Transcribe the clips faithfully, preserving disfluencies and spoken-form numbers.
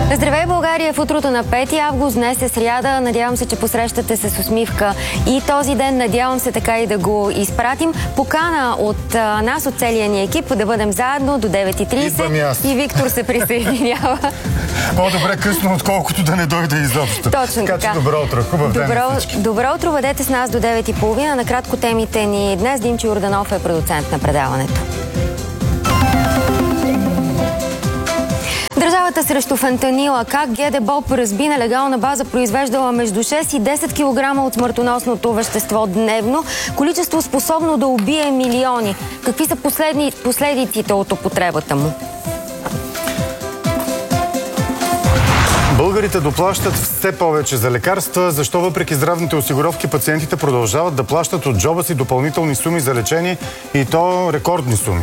Здравей, България! В утрото на пети август, днес е сряда. Надявам се, че посрещате се с усмивка и този ден. Надявам се така и да го изпратим. Покана от а, нас, от целия ни екип, да бъдем заедно до девет и трийсет. И Виктор се присъединява. По-добре късно, отколкото да не дойде изобщо. Точно така. Така че добро утро. Хубав ден добро, на всички. Добро утро. Бъдете с нас до девет и трийсет. Накратко темите ни днес. Димчо Йорданов е продуцент на предаването. Държавата срещу фентанила. Как ГДБОП разби нелегална база, произвеждала между шест и десет килограма от смъртоносното вещество дневно. Количество способно да убие милиони. Какви са последни, последиците от употребата му? Българите доплащат все повече за лекарства. Защо въпреки здравните осигуровки пациентите продължават да плащат от джоба си допълнителни суми за лечение, и то рекордни суми?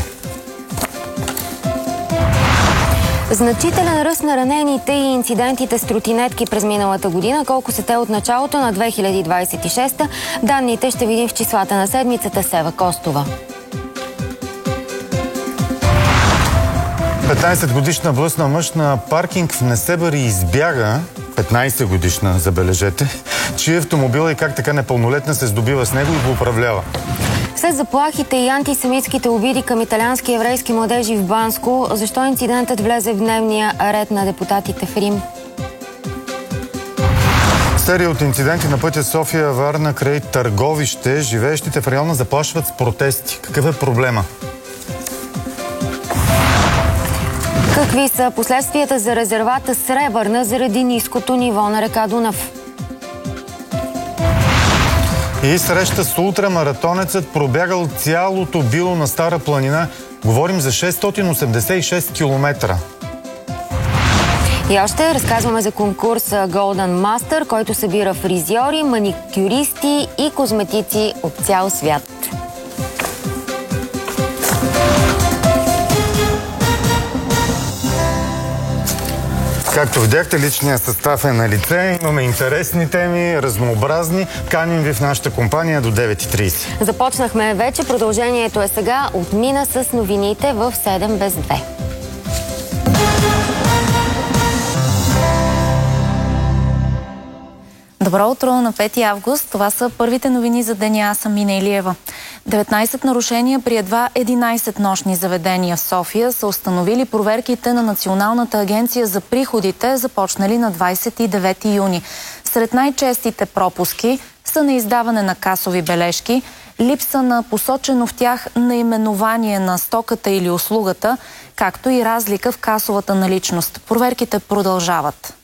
Значителен ръст на ранените и инцидентите с тротинетки през миналата година. Колко са те от началото на две хиляди двадесет и шеста? Данните ще видим в числата на седмицата. Сева Костова. петнайсетгодишна блъсна мъж на паркинг в Несебър и избяга. петнайсетгодишна, забележете, чий автомобил и как така непълнолетна се здобива с него и го управлява. След заплахите и антисемитските обиди към италиански и еврейски младежи в Банско, защо инцидентът влезе в дневния ред на депутатите в Рим? Серия от инциденти на пътя София-Варна край Търговище. Живеещите в района заплашват с протести. Какъв е проблема? Какви са последствията за резервата Сребърна заради ниското ниво на река Дунав? И среща с ултрамаратонецът, пробягал цялото било на Стара планина. Говорим за шестстотин осемдесет и шест километра. И още разказваме за конкурс Golden Master, който събира фризьори, маникюристи и козметици от цял свят. Както видяхте, личният състав е на лице. Имаме интересни теми, разнообразни. Каним ви в нашата компания до девет и трийсет. Започнахме вече. Продължението е сега. Отмина с новините в седем без две. Добро утро на пети август. Това са първите новини за деня. Аз съм Мина Илиева. деветнайсет нарушения при едва единайсет нощни заведения в София са установили проверките на Националната агенция за приходите, започнали на двайсет и девети юни. Сред най-честите пропуски са на издаване на касови бележки, липса на посочено в тях наименование на стоката или услугата, както и разлика в касовата наличност. Проверките продължават.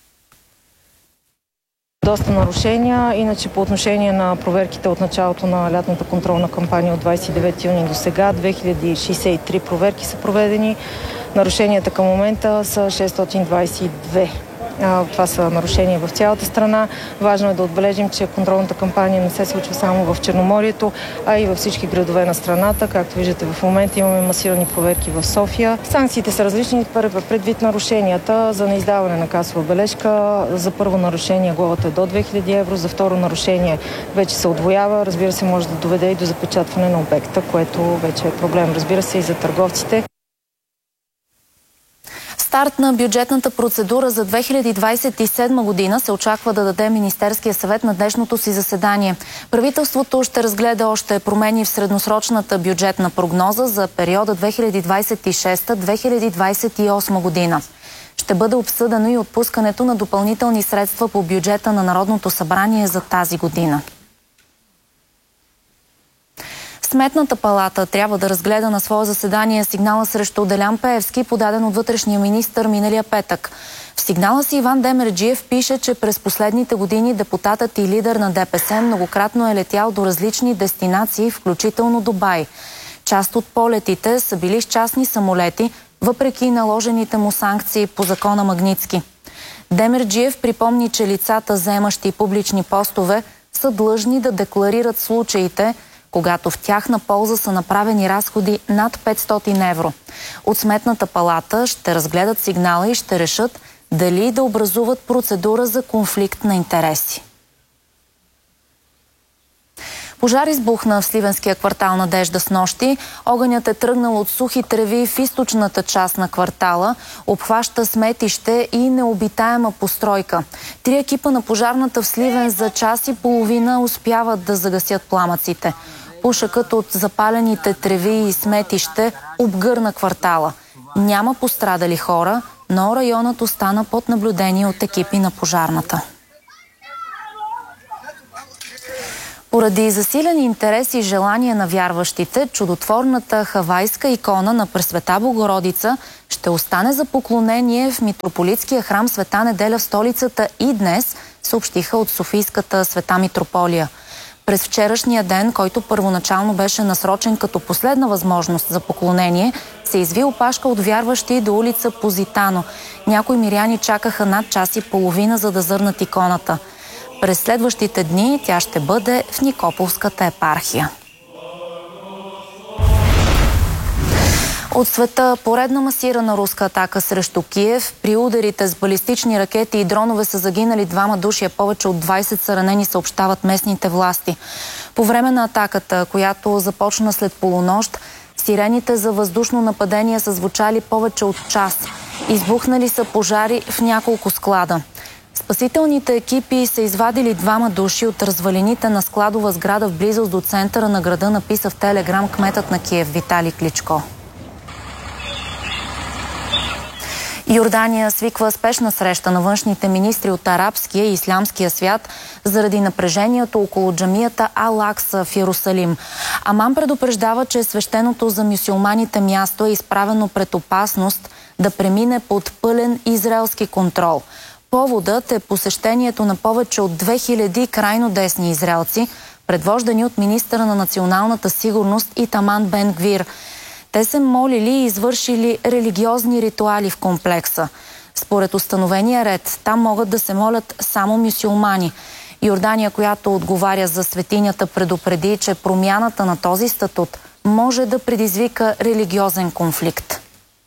Доста нарушения, иначе по отношение на проверките от началото на лятната контролна кампания от двайсет и девети юни до сега, две хиляди шейсет и три проверки са проведени. Нарушенията към момента са шестстотин двайсет и две. Това са нарушения в цялата страна. Важно е да отбележим, че контролната кампания не се случва само в Черноморието, а и във всички градове на страната. Както виждате, в момента имаме масирани проверки в София. Санкциите са различни предвид нарушенията. За неиздаване на касова бележка, за първо нарушение глобата е до две хиляди евро, за второ нарушение вече се удвоява. Разбира се, може да доведе и до запечатване на обекта, което вече е проблем, разбира се, и за търговците. Старт на бюджетната процедура за две хиляди двайсет и седма година се очаква да даде Министерския съвет на днешното си заседание. Правителството ще разгледа още промени в средносрочната бюджетна прогноза за периода две хиляди двайсет и шеста до две хиляди двайсет и осма година. Ще бъде обсъдено и отпускането на допълнителни средства по бюджета на Народното събрание за тази година. Сметната палата трябва да разгледа на свое заседание сигнала срещу Делян Пеевски, подаден от вътрешния министър миналия петък. В сигнала си Иван Демерджиев пише, че през последните години депутатът и лидер на ДПС многократно е летял до различни дестинации, включително Дубай. Част от полетите са били с частни самолети, въпреки наложените му санкции по закона Магнитски. Демерджиев припомни, че лицата, заемащи публични постове, са длъжни да декларират случаите, когато в тяхна полза са направени разходи над петстотин евро. От Сметната палата ще разгледат сигнала и ще решат дали да образуват процедура за конфликт на интереси. Пожар избухна в сливенския квартал Надежда снощи. Огънят е тръгнал от сухи треви в източната част на квартала. Обхваща сметище и необитаема постройка. Три екипа на пожарната в Сливен за час и половина успяват да загасят пламъците. Пушъкът от запалените треви и сметище обгърна квартала. Няма пострадали хора, но районът остана под наблюдение от екипи на пожарната. Поради засилен интерес и желание на вярващите, чудотворната хавайска икона на Пресвета Богородица ще остане за поклонение в митрополитския храм Света Неделя в столицата и днес, съобщиха от Софийската Света Митрополия. През вчерашния ден, който първоначално беше насрочен като последна възможност за поклонение, се изви опашка от вярващи до улица Позитано. Някои миряни чакаха над час и половина, за да зърнат иконата. През следващите дни тя ще бъде в Никополската епархия. От света поредна масирана руска атака срещу Киев. При ударите с балистични ракети и дронове са загинали двама души, а повече от двайсет са ранени, съобщават местните власти. По време на атаката, която започна след полунощ, сирените за въздушно нападение са звучали повече от час. Избухнали са пожари в няколко склада. Спасителните екипи са извадили двама души от развалините на складова сграда в близост до центъра на града, написа в Телеграм кметът на Киев Виталий Кличко. Йордания свиква спешна среща на външните министри от арабския и ислямския свят заради напрежението около джамията Ал-Акса в Йерусалим. Аман предупреждава, че свещеното за мюсюлманите място е изправено пред опасност да премине под пълен израелски контрол. Поводът е посещението на повече от две хиляди крайно десни израелци, предвождани от министъра на националната сигурност Итаман Бен Гвир. Те се молили и извършили религиозни ритуали в комплекса. Според установения ред, там могат да се молят само мюсюлмани. Йордания, която отговаря за светинята, предупреди, че промяната на този статут може да предизвика религиозен конфликт.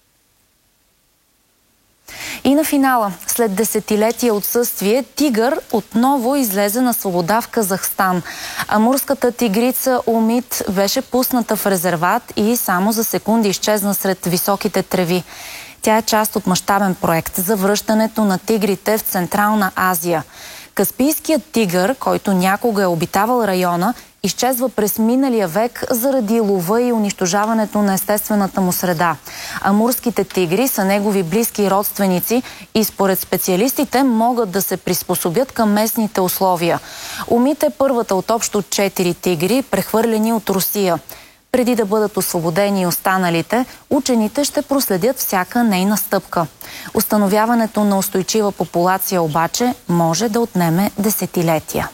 И на финала, след десетилетия отсъствие, тигър отново излезе на свобода в Казахстан. Амурската тигрица Умит беше пусната в резерват и само за секунди изчезна сред високите треви. Тя е част от мащабен проект за връщането на тигрите в Централна Азия. Каспийският тигър, който някога е обитавал района, изчезва през миналия век заради лова и унищожаването на естествената му среда. Амурските тигри са негови близки родственици и според специалистите могат да се приспособят към местните условия. Умит е първата от общо четири тигри, прехвърлени от Русия. Преди да бъдат освободени останалите, учените ще проследят всяка нейна стъпка. Установяването на устойчива популация обаче може да отнеме десетилетия.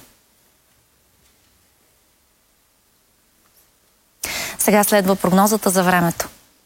Сега следва прогнозата за времето.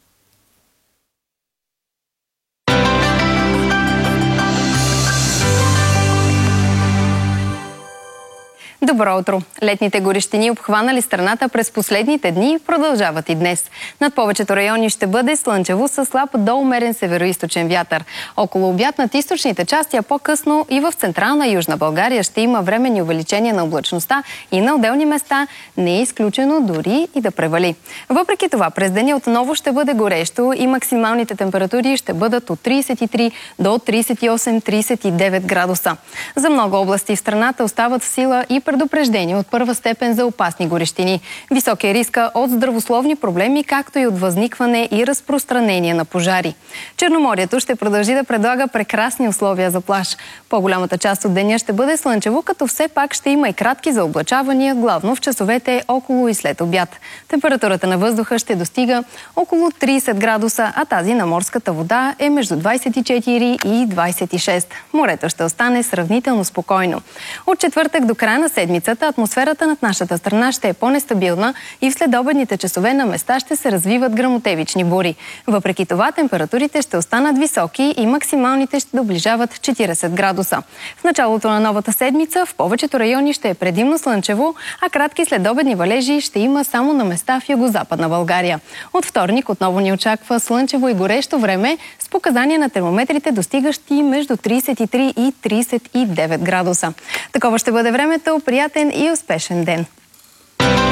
Добро утро! Летните горещини, обхванали страната през последните дни, продължават и днес. Над повечето райони ще бъде слънчево със слаб до умерен североизточен вятър. Около обяд над източните части, а по-късно и в централна и южна България ще има временни увеличения на облачността и на отделни места не е изключено дори и да превали. Въпреки това, през деня отново ще бъде горещо и максималните температури ще бъдат от трийсет и три до трийсет и осем - трийсет и девет градуса. За много области в страната остават в сила и предупреждение от първа степен за опасни горещини. Висок е риска от здравословни проблеми, както и от възникване и разпространение на пожари. Черноморието ще продължи да предлага прекрасни условия за плаж. По-голямата част от деня ще бъде слънчево, като все пак ще има и кратки заоблачавания, главно в часовете около и след обяд. Температурата на въздуха ще достига около трийсет градуса, а тази на морската вода е между двайсет и четири и двайсет и шест. Морето ще остане сравнително спокойно. От четвъртък до края на седмицата атмосферата над нашата страна ще е по-нестабилна и в следобедните часове на места ще се развиват гръмотевични бури. Въпреки това, температурите ще останат високи и максималните ще доближават четирийсет градуса. В началото на новата седмица в повечето райони ще е предимно слънчево, а кратки следобедни валежи ще има само на места в югозападна България. От вторник отново ни очаква слънчево и горещо време с показания на термометрите, достигащи между трийсет и три и трийсет и девет градуса. Такова ще бъде времето. Приятен и успешен ден!